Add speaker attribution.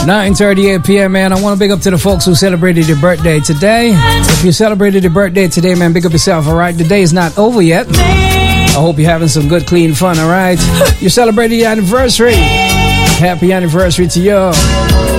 Speaker 1: 9:38 p.m., man. I want to big up to the folks who celebrated your birthday today. If you celebrated your birthday today, man, big up yourself, all right? The day is not over yet. I hope you're having some good, clean fun, all right? You celebrated your anniversary. Happy anniversary to you.